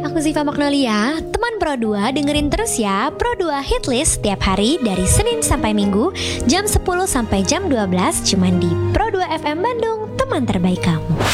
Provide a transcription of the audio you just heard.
Aku Ziva Magnolia, teman Pro 2, dengerin terus ya Pro 2 Hitlist tiap hari dari Senin sampai Minggu jam 10 sampai jam 12 cuman di Pro 2 FM Bandung, teman terbaik kamu.